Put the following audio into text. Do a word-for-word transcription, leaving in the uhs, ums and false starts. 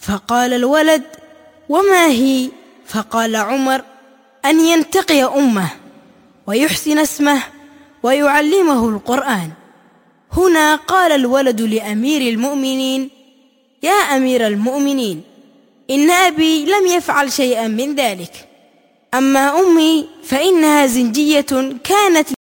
فقال الولد: وما هي؟ فقال عمر: أن ينتقي أمه ويحسن اسمه ويعلمه القرآن. هنا قال الولد لأمير المؤمنين: يا أمير المؤمنين، إن أبي لم يفعل شيئا من ذلك، أما أمي فإنها زنجية كانت